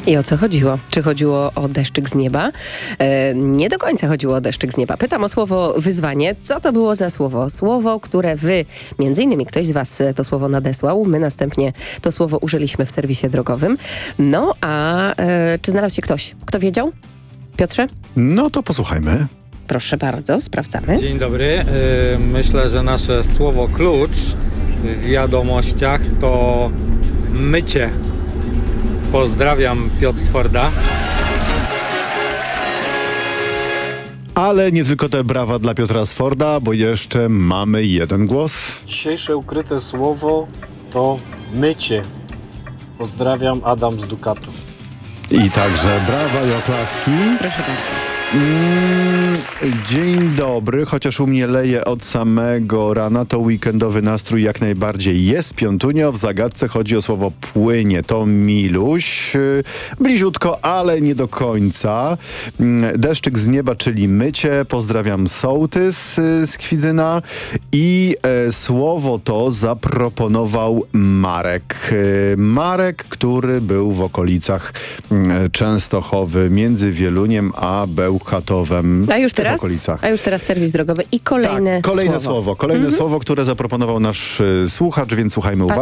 I o co chodziło? Czy chodziło o deszczyk z nieba? Nie do końca chodziło o deszczyk z nieba. Pytam o słowo wyzwanie. Co to było za słowo? Słowo, które wy, między innymi ktoś z was to słowo nadesłał. My następnie to słowo użyliśmy w serwisie drogowym. No a czy znalazł się ktoś? Kto wiedział? Piotrze? No to posłuchajmy. Proszę bardzo, sprawdzamy. Dzień dobry. Myślę, że nasze słowo klucz w wiadomościach to mycie. Pozdrawiam, Piotr z Forda. Ale nie tylko te brawa dla Piotra z Forda, bo jeszcze mamy jeden głos. Dzisiejsze ukryte słowo to mycie. Pozdrawiam, Adam z Dukatu. I także brawa i oklaski. Proszę bardzo. Dzień dobry, chociaż u mnie leje od samego rana, to weekendowy nastrój jak najbardziej jest. Piątunio, w zagadce chodzi o słowo płynie. To Miluś. Bliziutko, ale nie do końca. Deszczyk z nieba, czyli mycie. Pozdrawiam, Sołtys z Kwidzyna. I słowo to zaproponował Marek. Marek, który był w okolicach Częstochowy, między Wieluniem a Bełchatowem. A już teraz serwis drogowy i kolejne słowo. Kolejne słowo, które zaproponował nasz słuchacz, więc słuchajmy uważnie.